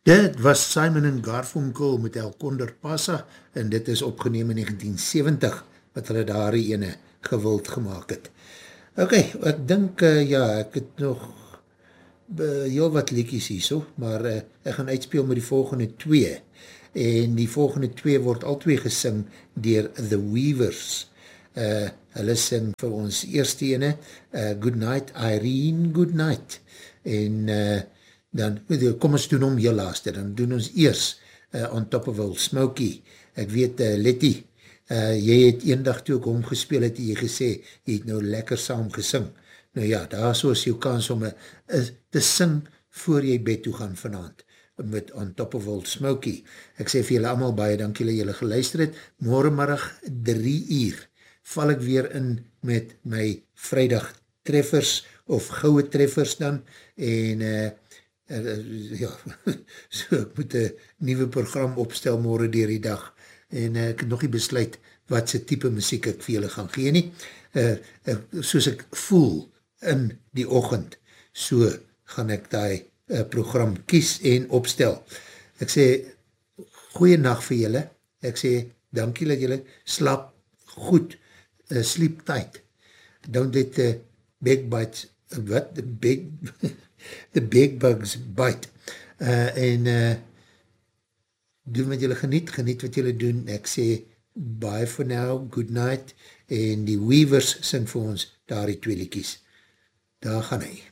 Dit was Simon en Garfunkel met El Condor Pasa en dit is opgeneem in 1970 wat hulle daar die ene gewild gemaakt het. Ok, ek dink, ja, ek het nog heel wat liedjies hier so, maar ek gaan uitspeel met die volgende twee en die volgende twee word al twee gesing dier The Weavers. Hulle sing vir ons eerste ene, Good Night Irene, Good Night, en dan, kom ons doen om heel laaste, dan doen ons eers On Top of Old Smokey. Ek weet, Letty, jy het eendag toe ek omgespeel het, jy gesê, jy het nou lekker saam gesing. Nou ja, daar so is jou kans om te sing voor jy bed toe gaan vanavond, met On Top of Old Smokey. Ek sê vir julle allemaal baie dankie dat julle geluister het. Morgenmiddag 3 uur val ek weer in met my vrijdag treffers of gouwe treffers dan en ja, so ek moet een nieuwe program opstel morgen dier die dag en ek het nog nie besluit wat sy type muziek ek vir julle gaan gee nie. Soos ek voel in die ochend, so gaan ek die program kies en opstel. Ek sê, goeie nacht vir julle, ek sê, dankie dat julle slaap goed, sleep tight, don't let the big bites, what, the big bugs bite, en doen wat julle geniet wat julle doen, ek sê, bye for now, good night, en die Weavers sing vir ons daar die twee liedjies. Daar gaan hy.